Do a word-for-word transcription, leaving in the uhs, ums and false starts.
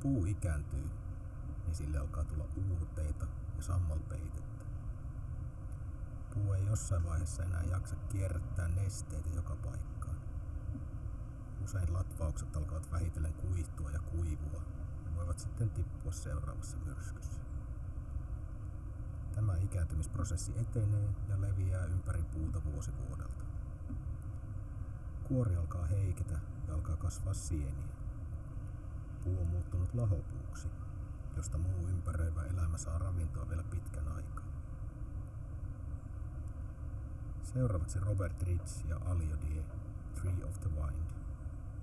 puu ikääntyy, niin sille alkaa tulla uurteita ja sammalpeitettä. Puu ei jossain vaiheessa enää jaksa kierrättää nesteitä joka paikkaan. Usein latvaukset alkavat vähitellen kuihtua ja kuivua ja voivat sitten tippua seuraavassa myrskyssä. Tämä ikääntymisprosessi etenee ja leviää ympäri puuta vuosi vuodelta. Kuori alkaa heiketä ja alkaa kasvaa sieniä. Puu on muuttunut lahopuuksi, josta muu ympäröivä elämä saa ravintoa vielä pitkän aikaa. Seuraavaksi Robert Rich ja Aliodie, Tree of the Wind.